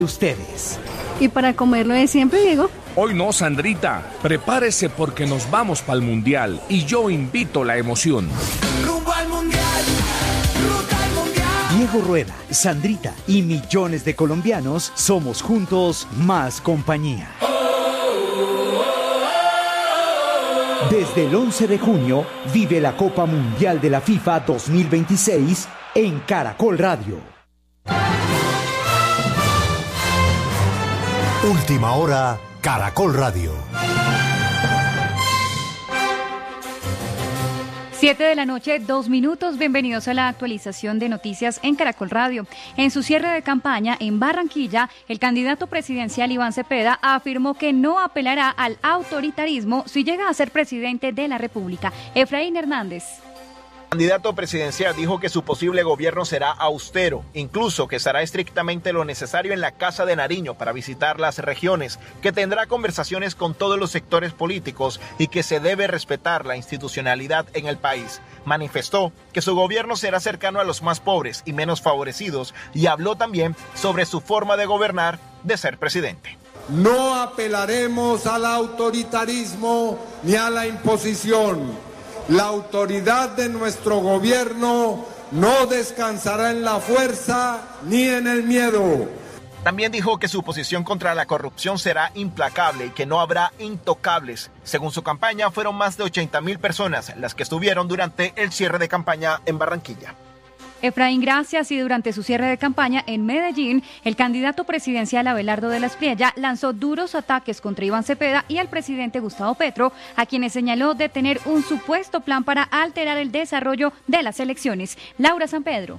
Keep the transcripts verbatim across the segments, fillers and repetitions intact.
ustedes. ¿Y para comerlo de siempre, Diego? Hoy no, Sandrita. Prepárese porque nos vamos para el Mundial y yo invito la emoción. Rumbo al Mundial, ruta al Mundial. Diego Rueda, Sandrita y millones de colombianos somos juntos más compañía. Desde el once de junio vive la Copa Mundial de la FIFA dos mil veintiséis en Caracol Radio. Última hora, Caracol Radio. Siete de la noche, dos minutos. Bienvenidos a la actualización de noticias en Caracol Radio. En su cierre de campaña en Barranquilla, el candidato presidencial Iván Cepeda afirmó que no apelará al autoritarismo si llega a ser presidente de la República. Efraín Hernández. El candidato presidencial dijo que su posible gobierno será austero, incluso que estará estrictamente lo necesario en la Casa de Nariño para visitar las regiones, que tendrá conversaciones con todos los sectores políticos y que se debe respetar la institucionalidad en el país. Manifestó que su gobierno será cercano a los más pobres y menos favorecidos y habló también sobre su forma de gobernar, de ser presidente. No apelaremos al autoritarismo ni a la imposición. La autoridad de nuestro gobierno no descansará en la fuerza ni en el miedo. También dijo que su posición contra la corrupción será implacable y que no habrá intocables. Según su campaña, fueron más de ochenta mil personas las que estuvieron durante el cierre de campaña en Barranquilla. Efraín, gracias. Y durante su cierre de campaña en Medellín, el candidato presidencial Abelardo de la Espriella lanzó duros ataques contra Iván Cepeda y al presidente Gustavo Petro, a quienes señaló de tener un supuesto plan para alterar el desarrollo de las elecciones. Laura San Pedro.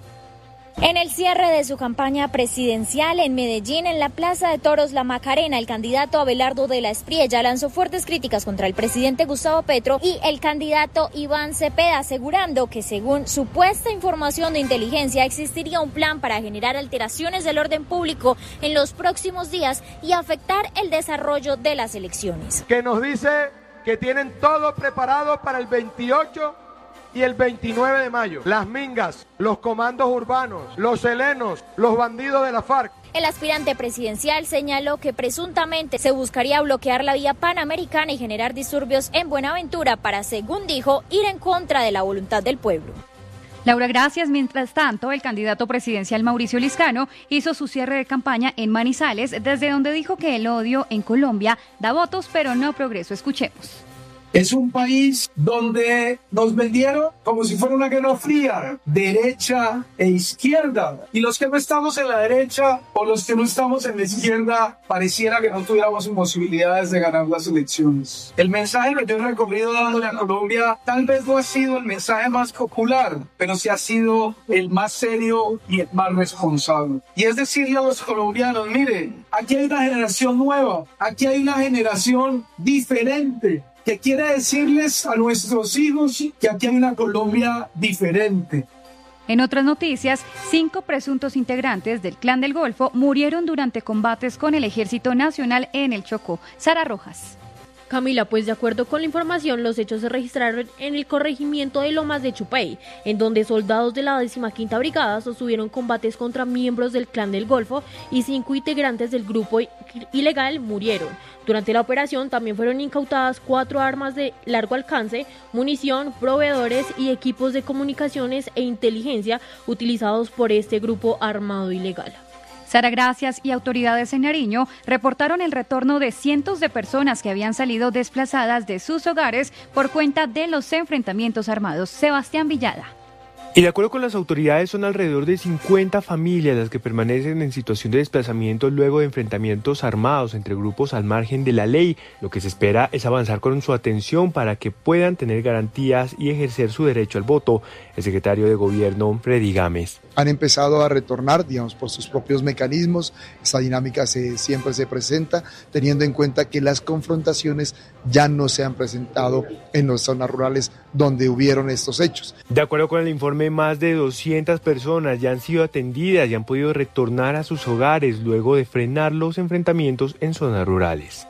En el cierre de su campaña presidencial en Medellín, en la Plaza de Toros La Macarena, el candidato Abelardo de la Espriella lanzó fuertes críticas contra el presidente Gustavo Petro y el candidato Iván Cepeda, asegurando que según supuesta información de inteligencia existiría un plan para generar alteraciones del orden público en los próximos días y afectar el desarrollo de las elecciones. Que nos dice que tienen todo preparado para el veintiocho y el veintinueve de mayo. Las mingas, los comandos urbanos, los helenos, los bandidos de la FARC. El aspirante presidencial señaló que presuntamente se buscaría bloquear la vía panamericana y generar disturbios en Buenaventura para, según dijo, ir en contra de la voluntad del pueblo. Laura, gracias. Mientras tanto, el candidato presidencial Mauricio Liscano hizo su cierre de campaña en Manizales, desde donde dijo que el odio en Colombia da votos, pero no progreso. Escuchemos. Es un país donde nos vendieron como si fuera una guerra fría, derecha e izquierda. Y los que no estamos en la derecha o los que no estamos en la izquierda, pareciera que no tuviéramos posibilidades de ganar las elecciones. El mensaje que yo he recorrido dándole a Colombia tal vez no ha sido el mensaje más popular, pero sí ha sido el más serio y el más responsable. Y es decirle a los colombianos, miren, aquí hay una generación nueva, aquí hay una generación diferente, que quiere decirles a nuestros hijos que aquí hay una Colombia diferente. En otras noticias, cinco presuntos integrantes del Clan del Golfo murieron durante combates con el Ejército Nacional en el Chocó. Sara Rojas. Camila, pues de acuerdo con la información, los hechos se registraron en el corregimiento de Lomas de Chupey, en donde soldados de la decimoquinta Brigada sostuvieron combates contra miembros del Clan del Golfo y cinco integrantes del grupo ilegal murieron. Durante la operación también fueron incautadas cuatro armas de largo alcance, munición, proveedores y equipos de comunicaciones e inteligencia utilizados por este grupo armado ilegal. Sara, gracias. Y autoridades en Nariño reportaron el retorno de cientos de personas que habían salido desplazadas de sus hogares por cuenta de los enfrentamientos armados. Sebastián Villada. Y de acuerdo con las autoridades, son alrededor de cincuenta familias las que permanecen en situación de desplazamiento luego de enfrentamientos armados entre grupos al margen de la ley. Lo que se espera es avanzar con su atención para que puedan tener garantías y ejercer su derecho al voto. El secretario de Gobierno, Freddy Gámez. Han empezado a retornar, digamos, por sus propios mecanismos. Esta dinámica se, siempre se presenta, teniendo en cuenta que las confrontaciones ya no se han presentado en las zonas rurales donde hubieron estos hechos. De acuerdo con el informe, más de doscientas personas ya han sido atendidas y han podido retornar a sus hogares luego de frenar los enfrentamientos en zonas rurales.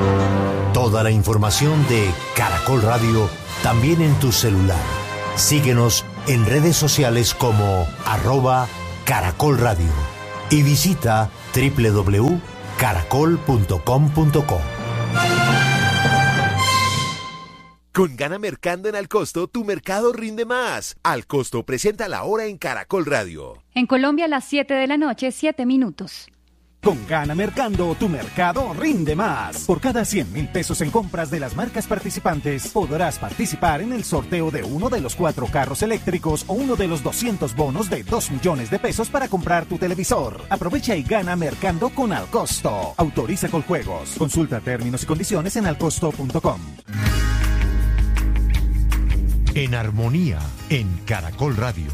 Toda la información de Caracol Radio también en tu celular. Síguenos en redes sociales como arroba Caracol Radio y visita doble u doble u doble u punto caracol punto com punto co. Con Gana Mercando en Al Costo, tu mercado rinde más. Al Costo presenta la hora en Caracol Radio. En Colombia a las siete de la noche, siete minutos. Con Gana Mercando, tu mercado rinde más. Por cada cien mil pesos en compras de las marcas participantes, podrás participar en el sorteo de uno de los cuatro carros eléctricos o uno de los doscientos bonos de dos millones de pesos para comprar tu televisor. Aprovecha y gana Mercando con Alcosto. Autoriza Coljuegos. Consulta términos y condiciones en alcosto punto com. En Armonía, en Caracol Radio.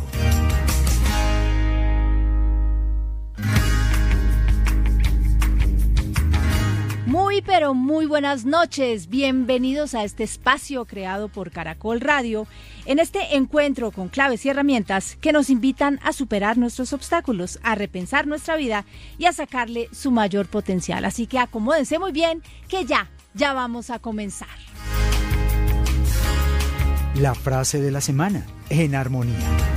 Muy pero muy buenas noches, bienvenidos a este espacio creado por Caracol Radio, en este encuentro con claves y herramientas que nos invitan a superar nuestros obstáculos, a repensar nuestra vida y a sacarle su mayor potencial. Así que acomódense muy bien, que ya, ya vamos a comenzar. La frase de la semana, en Armonía.